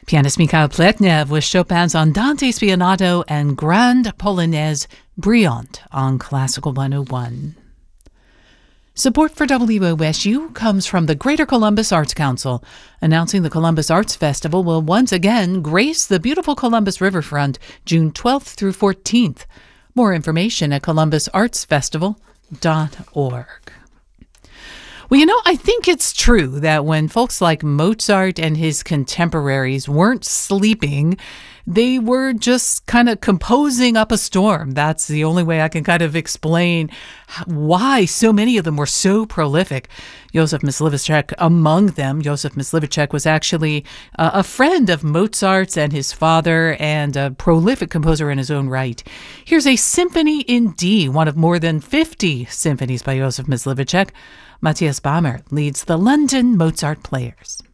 Pianist Mikhail Pletnev with Chopin's Andante Spianato and Grande Polonaise Brillante on Classical 101. Support for WOSU comes from the Greater Columbus Arts Council, announcing the Columbus Arts Festival will once again grace the beautiful Columbus Riverfront June 12th through 14th. More information at columbusartsfestival.org. Well, I think it's true that when folks like Mozart and his contemporaries weren't sleeping, they were just kind of composing up a storm. That's the only way I can kind of explain why so many of them were so prolific. Joseph Mysliveček among them. Joseph Mysliveček was actually a friend of Mozart's and his father, and a prolific composer in his own right. Here's a symphony in D, one of more than 50 symphonies by Joseph Mysliveček. Matthias Bamert leads the London Mozart Players.